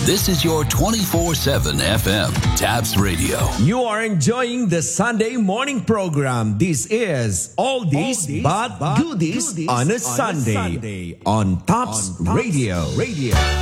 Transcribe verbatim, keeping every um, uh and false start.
This is your twenty-four seven F M Taps Radio. You are enjoying the Sunday morning program. This is All This But Goodies on a Sunday on Taps Radio. Radio.